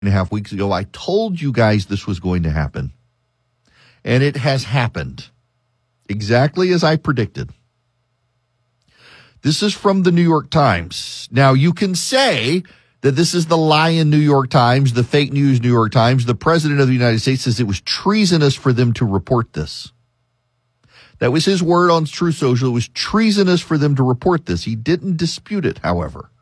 and a half weeks ago, I told you guys this was going to happen. And it has happened exactly as I predicted. This is from the New York Times. Now, you can say that this is the lying New York Times, the fake news New York Times. The president of the United States says it was treasonous for them to report this. That was his word on Truth Social. It was treasonous for them to report this. He didn't dispute it, however.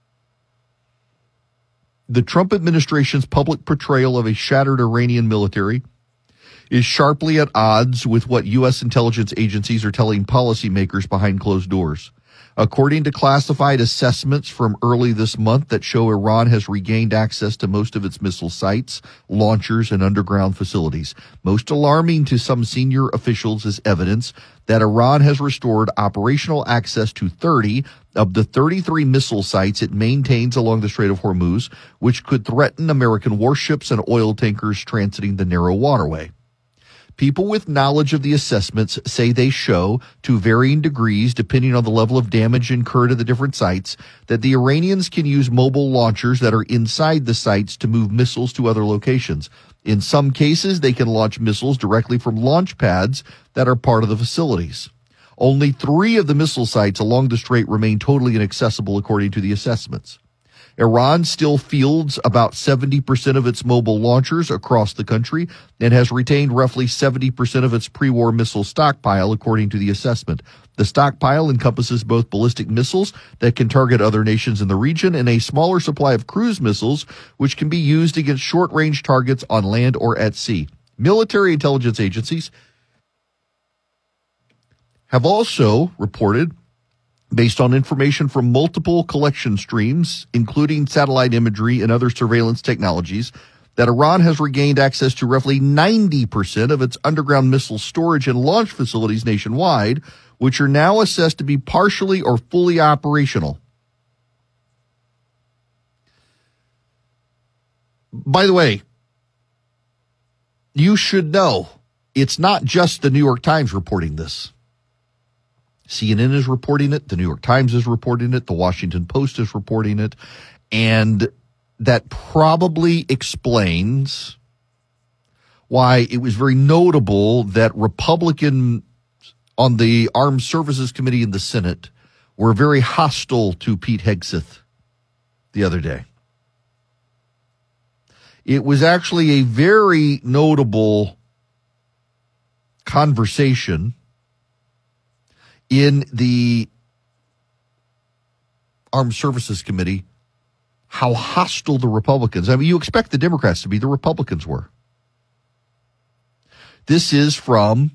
The Trump administration's public portrayal of a shattered Iranian military is sharply at odds with what U.S. intelligence agencies are telling policymakers behind closed doors. According to classified assessments from early this month that show Iran has regained access to most of its missile sites, launchers, and underground facilities. Most alarming to some senior officials is evidence that Iran has restored operational access to 30 of the 33 missile sites it maintains along the Strait of Hormuz, which could threaten American warships and oil tankers transiting the narrow waterway. People with knowledge of the assessments say they show, to varying degrees depending on the level of damage incurred at the different sites, that the Iranians can use mobile launchers that are inside the sites to move missiles to other locations. In some cases, they can launch missiles directly from launch pads that are part of the facilities. Only 3 of the missile sites along the strait remain totally inaccessible according to the assessments. Iran still fields about 70% of its mobile launchers across the country and has retained roughly 70% of its pre-war missile stockpile, according to the assessment. The stockpile encompasses both ballistic missiles that can target other nations in the region and a smaller supply of cruise missiles, which can be used against short-range targets on land or at sea. Military intelligence agencies have also reported, based on information from multiple collection streams, including satellite imagery and other surveillance technologies, that Iran has regained access to roughly 90% of its underground missile storage and launch facilities nationwide, which are now assessed to be partially or fully operational. By the way, you should know it's not just the New York Times reporting this. CNN is reporting it. The New York Times is reporting it. The Washington Post is reporting it. And that probably explains why it was very notable that Republicans on the Armed Services Committee in the Senate were very hostile to Pete Hegseth the other day. It was actually a very notable conversation in the Armed Services Committee, how hostile the Republicans, I mean, you expect the Democrats to be, the Republicans were. This is from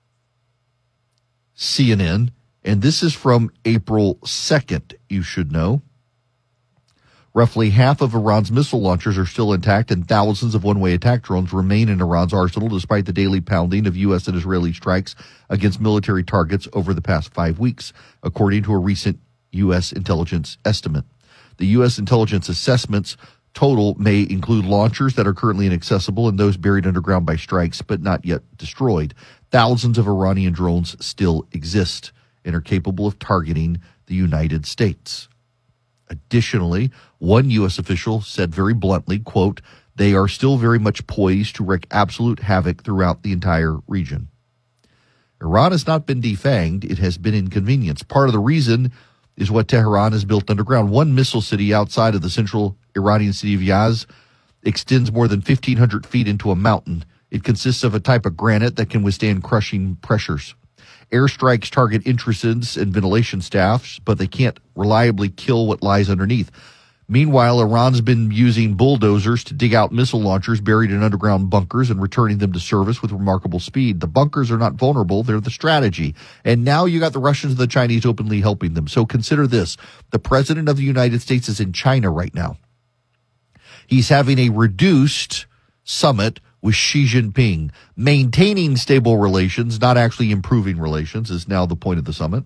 CNN, and this is from April 2nd, you should know. Roughly half of Iran's missile launchers are still intact, and thousands of one-way attack drones remain in Iran's arsenal despite the daily pounding of U.S. and Israeli strikes against military targets over the past 5 weeks, according to a recent U.S. intelligence estimate. The U.S. intelligence assessments total may include launchers that are currently inaccessible and those buried underground by strikes but not yet destroyed. Thousands of Iranian drones still exist and are capable of targeting the United States. Additionally, one U.S. official said very bluntly, quote, "They are still very much poised to wreak absolute havoc throughout the entire region." Iran has not been defanged. It has been inconvenienced. Part of the reason is what Tehran has built underground. One missile city outside of the central Iranian city of Yaz extends more than 1,500 feet into a mountain. It consists of a type of granite that can withstand crushing pressures. Airstrikes target entrances and ventilation staffs, but they can't reliably kill what lies underneath. Meanwhile, Iran's been using bulldozers to dig out missile launchers buried in underground bunkers and returning them to service with remarkable speed. The bunkers are not vulnerable. They're the strategy. And now you got the Russians and the Chinese openly helping them. So consider this. The president of the United States is in China right now. He's having a reduced summit with Xi Jinping. Maintaining stable relations, not actually improving relations, is now the point of the summit.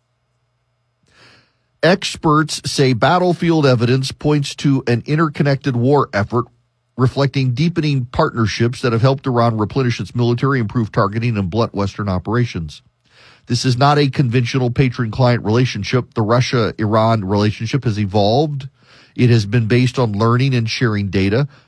Experts say battlefield evidence points to an interconnected war effort reflecting deepening partnerships that have helped Iran replenish its military, improve targeting, and blunt Western operations. This is not a conventional patron-client relationship. The Russia-Iran relationship has evolved. It has been based on learning and sharing data.